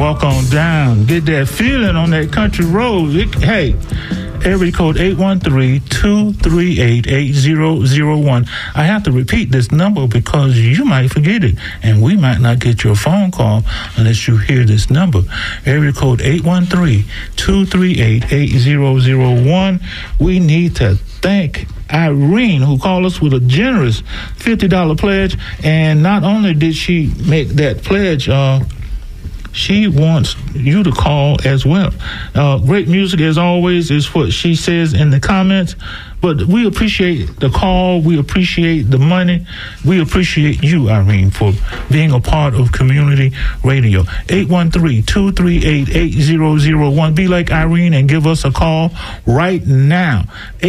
walk on down. Get that feeling on that country road. Hey, area code 813-238-8001. I have to repeat this number because you might forget it, and we might not get your phone call unless you hear this number. Area code 813-238-8001. We need to thank Irene, who called us with a generous $50 pledge, and not only did she make that pledge, she wants you to call as well. Great music, as always, is what she says in the comments. But we appreciate the call. We appreciate the money. We appreciate you, Irene, for being a part of community radio. 813-238-8001. Be like Irene and give us a call right now.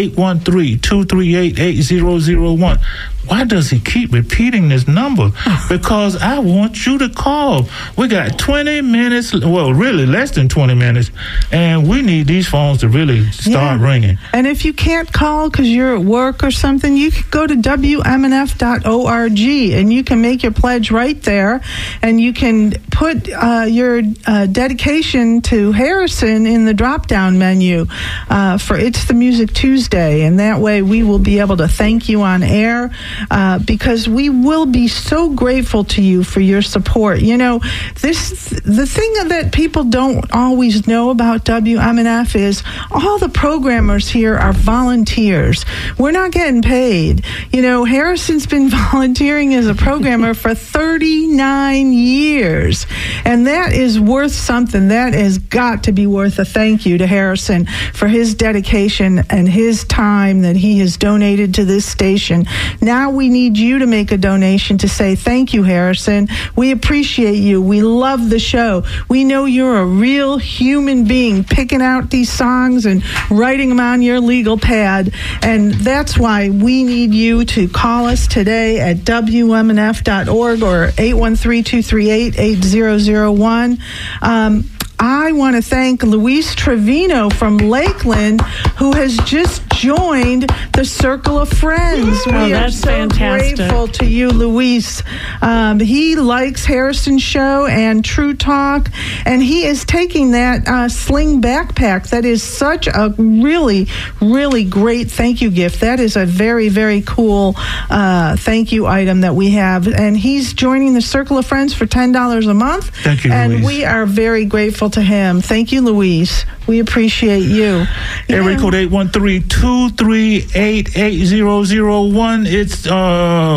813-238-8001. Why does he keep repeating this number? Because I want you to call. We got 20 minutes, well, really less than 20 minutes, and we need these phones to really start ringing. And if you can't call because you're at work or something, you can go to WMNF.org and you can make your pledge right there, and you can put your dedication to Harrison in the drop-down menu for It's the Music Tuesday, and that way we will be able to thank you on air. Because we will be so grateful to you for your support. You know, the thing that people don't always know about WMNF is all the programmers here are volunteers. We're not getting paid. You know, Harrison's been volunteering as a programmer for 39 years, and that is worth something. That has got to be worth a thank you to Harrison for his dedication and his time that he has donated to this station. Now we need you to make a donation to say thank you, Harrison. We appreciate you. We love the show. We know you're a real human being picking out these songs and writing them on your legal pad, and that's why we need you to call us today at WMNF.org or 813-238-8001. I want to thank Luis Trevino from Lakeland, who has just joined the Circle of Friends. We are so fantastic. Grateful to you, Luis. He likes Harrison's show and True Talk, and he is taking that sling backpack. That is such a really, really great thank you gift. That is a very, very cool thank you item that we have, and he's joining the Circle of Friends for $10 a month. Thank you, and Luis. We are very grateful to him. Thank you, Luis. We appreciate you. Area code 813-238-8001. It's